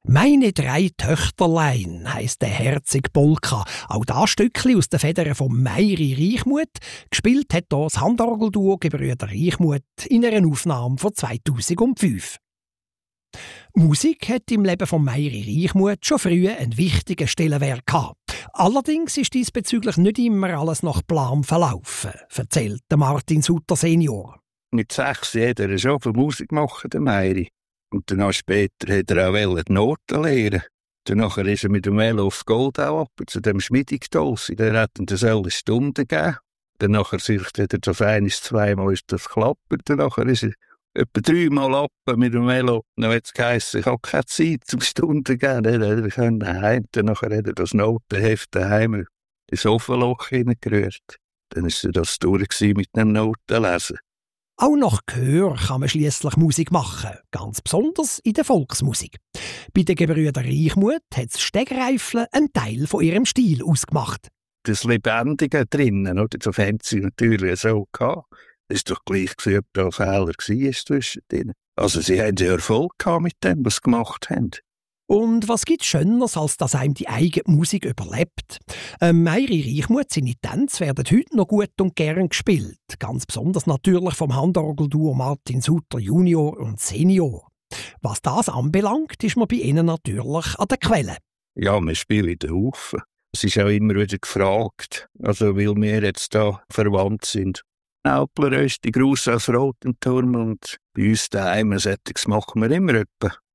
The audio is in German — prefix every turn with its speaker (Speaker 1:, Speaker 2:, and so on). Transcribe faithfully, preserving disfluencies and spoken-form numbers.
Speaker 1: «Meine drei Töchterlein» heisst der Herzig Polka. Auch das Stückchen aus den Federn von Meiri Reichmuth. Gespielt hat hier das Handorgelduo Gebrüder Reichmuth in einer Aufnahme von zweitausendfünf. Musik hat im Leben von Meiri Reichmuth schon früh einen wichtigen Stellenwert gehabt. Allerdings ist diesbezüglich nicht immer alles nach Plan verlaufen, erzählt Martin Sutter Senior.
Speaker 2: Mit sechs hat er schon für Musik gemacht, der Meiri. Und dann später hat er auch die Noten lernen. Danach ist er mit dem Velo aufs Goldau ab, zu dem Schmiedungsdolsi. Der hat ihm das alle Stunden gegeben. Danach hat er das eines, zweimal ist das geklappt. Danach ist er etwa dreimal ab mit dem Velo. Dann hat es geheißen, ich habe keine Zeit zum Stunden zu geben. Dann hat er daheim. Danach hat er das Notenheft daheim ins Ofenloch hineingerührt. Dann war das durch mit dem Notenlesen.
Speaker 1: Auch nach Gehör kann man schliesslich Musik machen, ganz besonders in der Volksmusik. Bei den Gebrüder Reichmuth hat das Stegreifeln einen Teil von ihrem Stil ausgemacht.
Speaker 2: Das Lebendige drinnen, oder? Das haben sie natürlich so gehabt. Es war doch gleich, ob da ein Fehler war zwischen denen. Also sie haben Erfolg gehabt mit dem, was sie gemacht haben.
Speaker 1: Und was gibt Schöneres, als dass einem die eigene Musik überlebt? Ähm, Meiri Reichmuth, seine Tänze werden heute noch gut und gern gespielt. Ganz besonders natürlich vom Handorgelduo Martin Sutter Junior und Senior. Was das anbelangt, ist man bei ihnen natürlich an der Quelle.
Speaker 2: Ja, wir spielen den Haufen. Es ist auch immer wieder gefragt, also weil wir jetzt da verwandt sind. Naupler ist die Gruß aus Rotenturm und bei uns daheim, Sättiges machen wir immer etwa.